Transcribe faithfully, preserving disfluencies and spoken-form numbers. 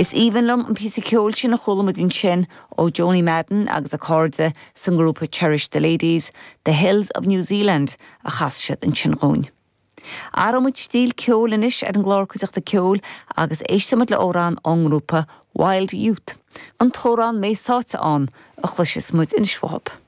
Is even lum an písa ceol sin a chola din sin ó Joni Madden agus a cordsa san grúpa Cherish the Ladies, The Hills of New Zealand a chasisiad an sin róin. Aramid stíl ceol inis ar an glórcuideach de ceol agus éisteamid le órán an grúpa Wild Youth. An tórán mé sáte an a chluisis muid in Schwab.